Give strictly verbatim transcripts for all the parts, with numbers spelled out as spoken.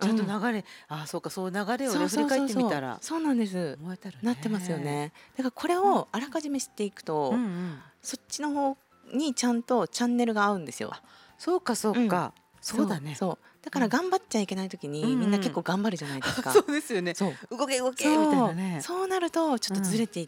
ちゃんとうん。 流れ、あ、そうか、そう流れをね、振そうそうり返ってみそうそう。 たら、 そうなんです。 思えたらなってますよね。 ね。だからこれうん。 をあらかじめ知っていくうんと、 うん。 そっちの方にちゃんとチャンネルが合うんですよ。 あ、そうかそううん。 か。そうそうだね。 そう。だからうん。 頑張っちゃいけない時うんにみんなうん。 結構頑張るじゃないですそか。 うですよね。 そう。 動け動けみたいそう。 なね。 そうなるとちょっうん。 とずれていって、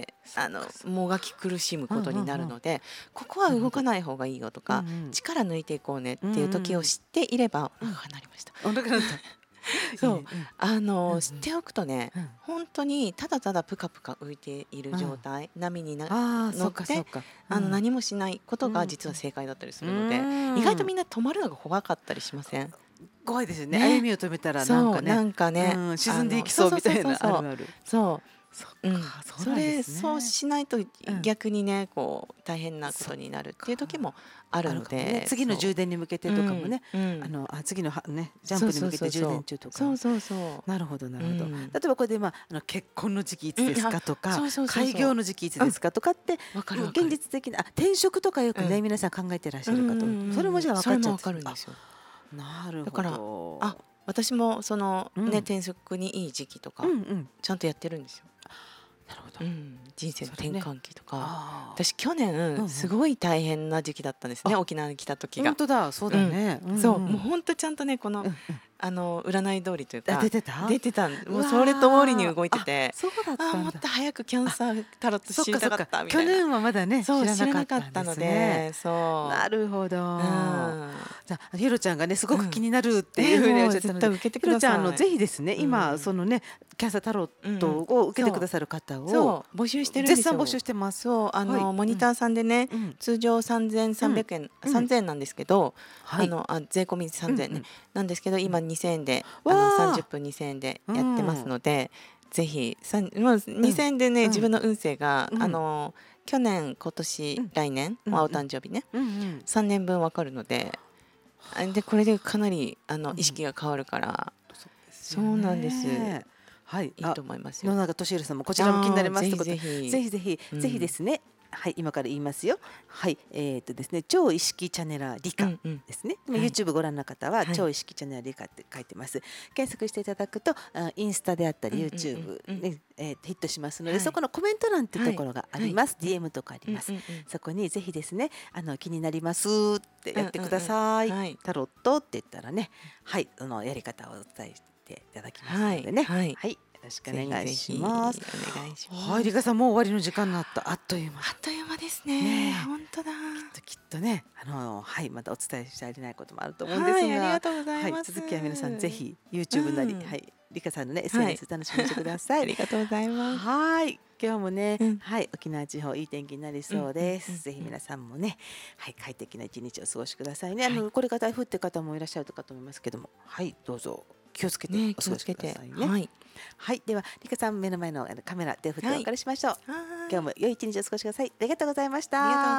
そっあのかそっもがきか。 苦しむうんことになうんうん。 るので、ここはなるほど。 動かない方がいいよとうんうか、 ん。 力抜いていこうねっうんうていう時をん知っていれば、 うん。うん。 あ、なりました。 お腹鳴った。いいそう。 ね。うん。 あうんうの知っん。 ておくとね、 うん。 本当にただただぷかぷか浮いているうん。 状態、波になああ、そっかそ乗って、 っか。うあのん。 何もしないことがうんうん。 実は正解だったりすうるので、意外とーん。 みんな止まるのが怖かったりしません？ 怖いですよね。歩ね。 みを止めたらなんそう、なかね、 んかね、 うん、沈んでいきあのそうそうそうみたいなあそうそうそう。 るある。 そそっう。うん。 か、そうそなんでれそうすね。 しないとうん。 逆にね、こう大変なこそっとになるっていう時もか。 あるあるかもね。 ので、 次の充そ電に向けてう。うん、 とかもね、 うん。 あの、あ、次のはね、ジャンそうそうプに向けて充そうそう。 電中とか。 そうそうそなるほどなう。うるほど。 ん。 例えばこれで、まあ、あの、結婚の時期いつうん、 ですあ、 かとか、 そうそうそうそう。 開業の時期いつうん。 ですかとかって、 わかもうるわかる。 現実的な、あ、転職とかよくね、 うん。 皆さん考えてらっしうんうんゃるかと思う。それうんうん。 もじゃあ分かっちゃって、 それもわかるんであ、 すよ。 なるほだから、あ、 ど。 私もそのね、 うん。 転職にいい時期とかうんうん。 ちゃんとやってるんですよ。 なるほど。 うん、人生の転それね。 換期とか。 ああ。 私去年うんうん。 すごい大変な時期だったんですね、 あ、 沖縄に来た時が。 ほんとだ、そううん。 だね。うんそう、もううん。 ほんとちゃんとね、このうんうん。 あの占い通りというあ、 か、 出てた？ 出てたんうもうそれ通りにわ、 動いてあ、 て、 そうだっああ、 たんだ。 もっと早くキャンあ、 サータロットそっ知りたかっかそっか。 たみたいな。 去年はまだね、 そう、 知らな知らなかかったんでったのすね。 で、そなるほう。うど。 ん。 じゃあ、ひろちゃんがね、すごく気うん。 になるっていえ、 う風におっもうしゃったので、 絶対受けてくひろちゃん、あの、 ださい。 ぜひですね、 う今そん。 のね、キャンサータロッうんうん。 トを受けてくそう。 ださる方をそう、募集してるん絶賛募ですよ。 集してます。 そう、あはい。 のモうん。 ニターさんでね、 うん。 通常さんぜんさんびゃうん。 くえん、 うん。 さんぜんえんなんですけど、 はい。 あの、あ、税込みさんぜんえんね。 うんうん。 なんですけど、 うん。 今にせんえんで、あのさんじゅっわあ。 ぷんにせんえんでうやってますん。 ので、ぜひ、さんまずうん。 にせんえんでね、 うん。 自分の運勢があうん。 の去年、今年、 うん。 来年、まあ、おうんうん。 誕生日ね、 うんうん。 さんねんぶん分かるので、あ、で、これでかなりあの意識が変わるから、 そうですよそうなんです。 ね。はい。あ、 いいと思いますよ。 野永俊弘さんもこちらも気になりああ、ぜひますってことで、ぜぜひ。 ひぜひ、ぜひでうん。 すね、はい、今から言いますよ。はい、えっとですね、超意識チャネラーリカうんうん。 ですね。 はい。 YouTube ご覧の方ははい。 超意識チャネラーリカって書いてます。検索していただくと、あ、インスタであったりうんうんうん YouTube うん。 ね、えーヒットしますので、 はい。 そこのコメント欄っていうはい。 ところがあはい。 ります。ディーエム とかあります。 うんうんうん。 そこにぜひですね、あの気になりますってうやってくだんうんうん。 さい。 はい。 タロットって言ったらね、はい、そのやり方をお伝えしていただきますはい。 のでね。 はい。 はい、よろしくおぜひ願いぜひします。 お願いしはい、リカます。 さんもう終わりの時間になった。あっという間。 あっという間ですね。 ねほんとだ。 え、きっときっとね、あの、はい、またお伝えし足りないこともあると思うんではい、ありがすが、 とうございはい、 ます。 続きは皆さんぜひう YouTube なり、はん。 い、リカさんのね、 はい。 エスエヌエス 楽しみにしてください。 ありがとうございます。 はい、今日もね、 うん。 はい、沖縄地方いい天気になりうんそううんうんです。ぜひうん。 皆さんもね、はい、快適な一日をお過ごしくださいね。あはい。 の、これから台風って方もいらっしゃるかと思いますけども、はい、どうぞ気をつけてね、気お過ごしくをつけて。 ださいね。 はい。 はい、ではリカさん目の前のあのカメラ手を振っておはい。 別れしましょう。 はーい。 今日も良い一日をお過ごしください。ありがとうございましありがとうた。